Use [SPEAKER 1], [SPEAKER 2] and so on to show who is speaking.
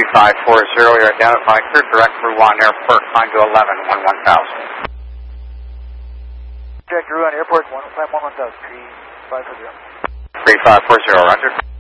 [SPEAKER 1] 3540, you're identifying clear direct for Wuhan Airport, climb to 11, 1000.
[SPEAKER 2] Direct Wuhan Airport, climb 1000, 3540.
[SPEAKER 1] 3540, roger.